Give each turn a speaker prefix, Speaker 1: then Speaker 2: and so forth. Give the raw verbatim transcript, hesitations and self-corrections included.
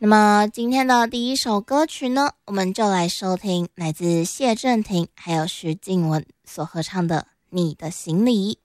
Speaker 1: 那么今天的第一首歌曲呢，我们就来收听来自谢震廷还有徐静雯所合唱的《你的行李》。